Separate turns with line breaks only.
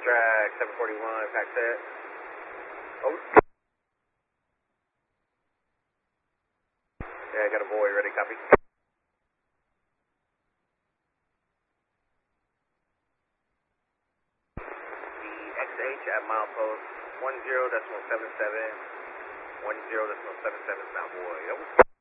track 741, pack set. Oh. Yeah, I got a boy ready, copy. The XH at milepost 10.77, 10.77 South Boy. Over.